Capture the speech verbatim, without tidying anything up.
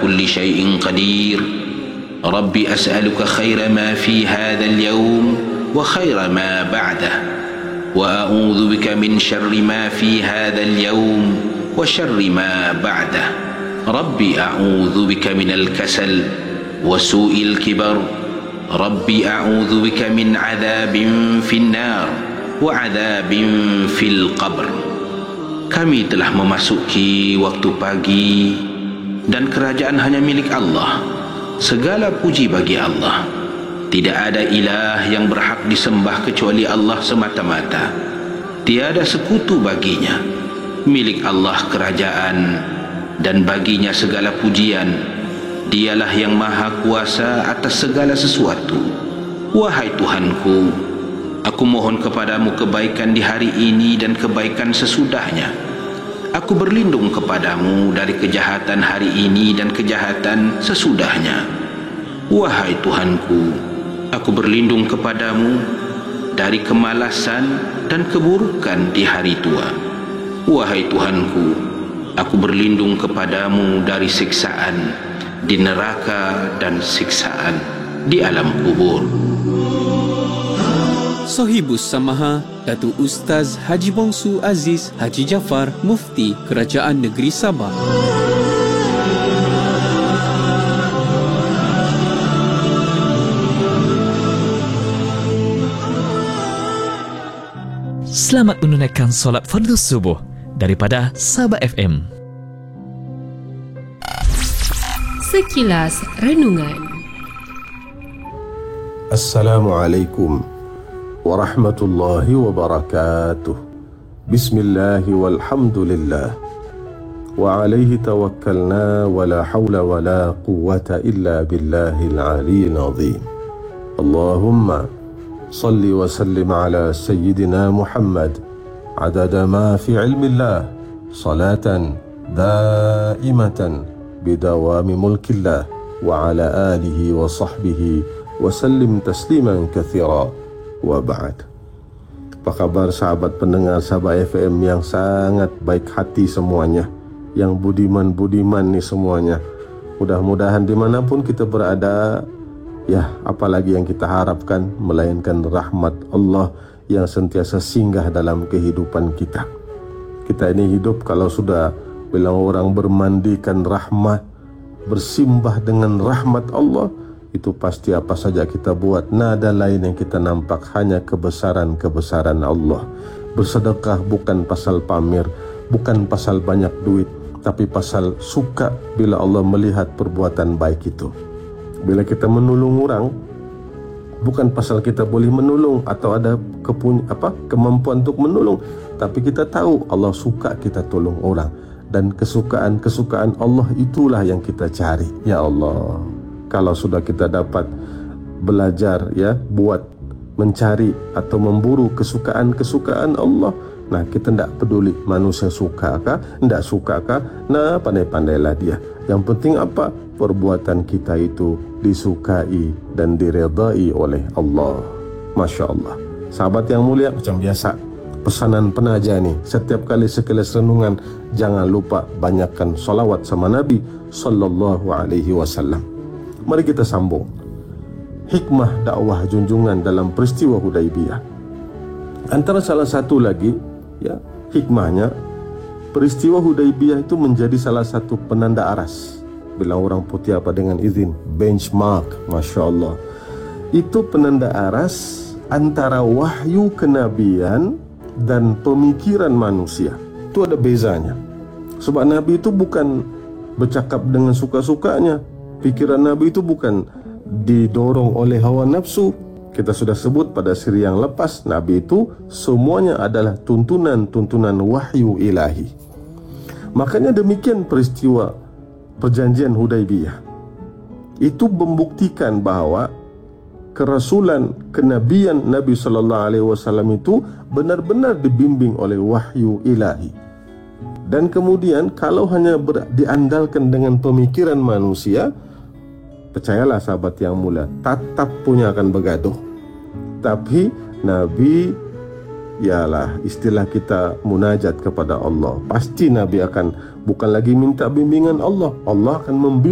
كل شيء قدير. رب أسألك خير ما في هذا اليوم وخير ما بعده، وأعوذ بك من شر ما في هذا اليوم وشر ما بعده. رب أعوذ بك من الكسل وسوء الكبر. رب أعوذ بك من عذاب في النار وعذاب في القبر. Kami telah memasuki waktu pagi dan kerajaan hanya milik Allah. Segala puji bagi Allah. Tidak ada ilah yang berhak disembah kecuali Allah semata-mata. Tiada sekutu baginya. Milik Allah kerajaan dan baginya segala pujian. Dialah yang maha kuasa atas segala sesuatu. Wahai Tuhanku, aku mohon kepadamu kebaikan di hari ini dan kebaikan sesudahnya. Aku berlindung kepadamu dari kejahatan hari ini dan kejahatan sesudahnya. Wahai Tuhanku, aku berlindung kepadamu dari kemalasan dan keburukan di hari tua. Wahai Tuhanku, aku berlindung kepadamu dari siksaan di neraka dan siksaan di alam kubur. Sahibus Samaha Datuk Ustaz Haji Bongsu Aziz Haji Jaafar, Mufti Kerajaan Negeri Sabah. Selamat menunaikan solat fardu subuh daripada Sabah F M. Sekilas Renungan. Assalamualaikum warahmatullahi wabarakatuh. Bismillah walhamdulillah wa alaihi tawakkalna wa la hawla wa la quwwata illa billahil aliyyil azim. Allahumma salli wa sallim ala sayyidina Muhammad adada ma fi ilmillah salatan daimatan bidawami mulkillah wa ala alihi wa sahbihi wa sallim tasliman kathira. Wa ba'd. Apa khabar sahabat pendengar Sabah F M yang sangat baik hati semuanya, yang budiman-budiman ni semuanya. Mudah-mudahan dimanapun kita berada, ya apalagi yang kita harapkan melainkan rahmat Allah yang sentiasa singgah dalam kehidupan kita. Kita ini hidup kalau sudah bila orang bermandikan rahmat, bersimbah dengan rahmat Allah, itu pasti apa saja kita buat, nada lain yang kita nampak hanya kebesaran-kebesaran Allah. Bersedekah bukan pasal pamer, bukan pasal banyak duit, tapi pasal suka bila Allah melihat perbuatan baik itu. Bila kita menolong orang, bukan pasal kita boleh menolong atau ada kepun, apa, kemampuan untuk menolong, tapi kita tahu Allah suka kita tolong orang. Dan kesukaan-kesukaan Allah itulah yang kita cari. Ya Allah, kalau sudah kita dapat belajar ya buat mencari atau memburu kesukaan-kesukaan Allah, nah kita tidak peduli manusia suka kah, tidak suka kah, nah pandai-pandailah dia. Yang penting apa? Perbuatan kita itu disukai dan diredai oleh Allah. Masya Allah. Sahabat yang mulia, macam biasa pesanan penaja ni, setiap kali sekilas renungan jangan lupa banyakkan salawat sama Nabi sallallahu alaihi wasallam. Mari kita sambung hikmah dakwah junjungan dalam peristiwa Hudaibiyah. Antara salah satu lagi ya hikmahnya, peristiwa Hudaibiyah itu menjadi salah satu penanda aras. Bila orang putih apa dengan izin, benchmark, Masya Allah. Itu penanda aras antara wahyu kenabian dan pemikiran manusia. Itu ada bezanya. Sebab Nabi itu bukan bercakap dengan suka-sukanya. Pikiran Nabi itu bukan didorong oleh hawa nafsu. Kita sudah sebut pada siri yang lepas, Nabi itu semuanya adalah tuntunan-tuntunan wahyu ilahi. Makanya demikian peristiwa perjanjian Hudaibiyah itu membuktikan bahawa kerasulan, kenabian Nabi sallallahu alaihi wasallam itu benar-benar dibimbing oleh wahyu ilahi. Dan kemudian kalau hanya ber, diandalkan dengan pemikiran manusia, percayalah sahabat yang mulia, tatap punya akan bergaduh. Tapi Nabi, ialah istilah kita munajat kepada Allah. Pasti Nabi akan bukan lagi minta bimbingan Allah, Allah akan membimbing